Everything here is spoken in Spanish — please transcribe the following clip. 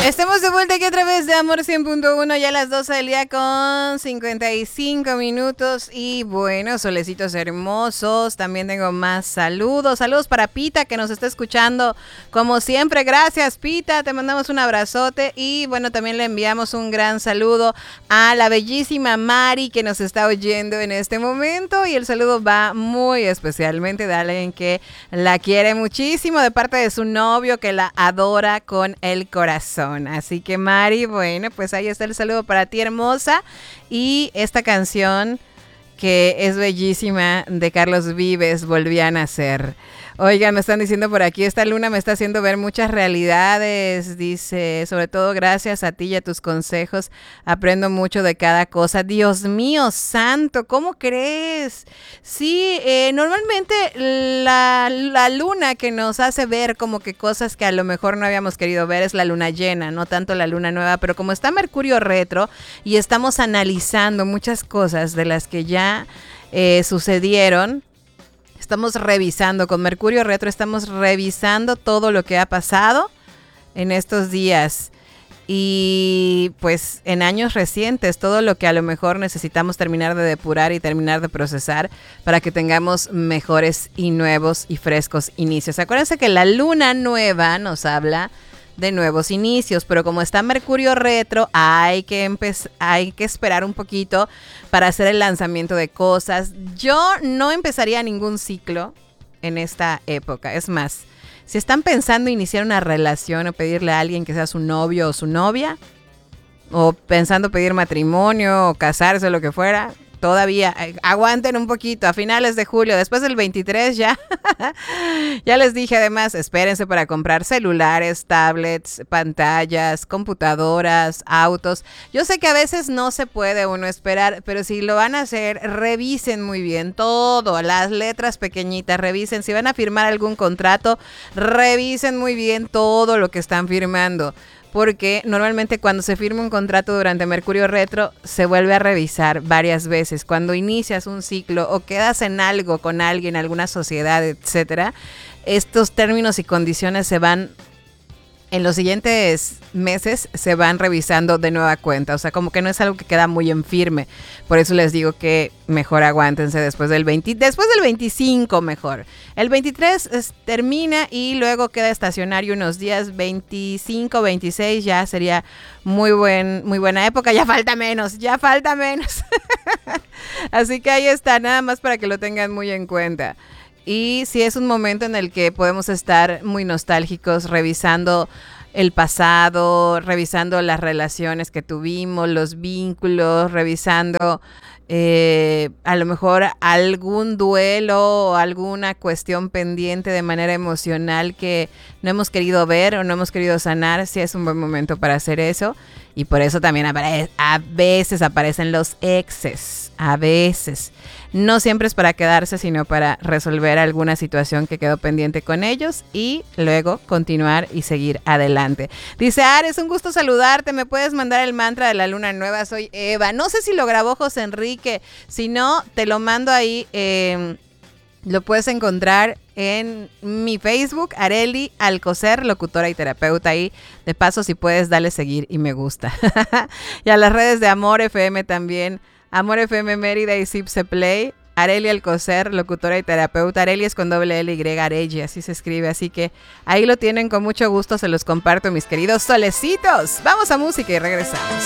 Estamos de vuelta aquí a través de Amor 100.1, ya a las 12 del día con 55 minutos. Y bueno, solecitos hermosos, también tengo más saludos. Saludos para Pita, que nos está escuchando como siempre. Gracias, Pita, te mandamos un abrazote. Y bueno, también le enviamos un gran saludo a la bellísima Mari, que nos está oyendo en este momento. Y el saludo va muy especialmente de alguien que la quiere muchísimo, de parte de su novio, que la adora con el corazón. Así que Mari, bueno, pues ahí está el saludo para ti, hermosa. Y esta canción que es bellísima de Carlos Vives, Volví a nacer. Oigan, me están diciendo por aquí, esta luna me está haciendo ver muchas realidades, dice, sobre todo gracias a ti y a tus consejos, aprendo mucho de cada cosa. Dios mío santo, ¿cómo crees? Sí, normalmente la luna que nos hace ver como que cosas que a lo mejor no habíamos querido ver es la luna llena, no tanto la luna nueva, pero como está Mercurio retro y estamos analizando muchas cosas de las que ya sucedieron. Estamos revisando, con Mercurio retro estamos revisando todo lo que ha pasado en estos días y pues en años recientes, todo lo que a lo mejor necesitamos terminar de depurar y terminar de procesar para que tengamos mejores y nuevos y frescos inicios. Acuérdense que la luna nueva nos habla de nuevos inicios, pero como está Mercurio retro, hay que esperar un poquito para hacer el lanzamiento de cosas. Yo no empezaría ningún ciclo en esta época. Es más, si están pensando iniciar una relación o pedirle a alguien que sea su novio o su novia, o pensando pedir matrimonio o casarse o lo que fuera, todavía aguanten un poquito, a finales de julio, después del 23 ya, ya les dije, además, espérense para comprar celulares, tablets, pantallas, computadoras, autos. Yo sé que a veces no se puede uno esperar, pero si lo van a hacer, revisen muy bien todo, las letras pequeñitas, revisen, si van a firmar algún contrato, revisen muy bien todo lo que están firmando. Porque normalmente cuando se firma un contrato durante Mercurio retro se vuelve a revisar varias veces. Cuando inicias un ciclo o quedas en algo con alguien, alguna sociedad, etcétera, estos términos y condiciones se van, en los siguientes meses se van revisando de nueva cuenta. O sea, como que no es algo que queda muy en firme. Por eso les digo que mejor aguántense después del 25 mejor. El 23 termina y luego queda estacionario unos días. 25, 26 ya sería muy buena época. Ya falta menos. Así que ahí está, nada más para que lo tengan muy en cuenta. Y sí es un momento en el que podemos estar muy nostálgicos, revisando el pasado, revisando las relaciones que tuvimos, los vínculos, revisando a lo mejor algún duelo o alguna cuestión pendiente de manera emocional que no hemos querido ver o no hemos querido sanar. Sí es un buen momento para hacer eso. Y por eso también a veces aparecen los exes, a veces. No siempre es para quedarse, sino para resolver alguna situación que quedó pendiente con ellos y luego continuar y seguir adelante. Dice Ares, un gusto saludarte, ¿me puedes mandar el mantra de la luna nueva? Soy Eva. No sé si lo grabó José Enrique, si no, te lo mando ahí, lo puedes encontrar en mi Facebook, Areli Alcocer, locutora y terapeuta. Ahí, de paso, si puedes, dale seguir y me gusta. Y a las redes de Amor FM también, Amor FM Mérida y Zipse Play, Areli Alcocer, locutora y terapeuta. Areli es con doble L Y, Areli, así se escribe. Así que ahí lo tienen, con mucho gusto se los comparto, mis queridos solecitos. Vamos a música y regresamos.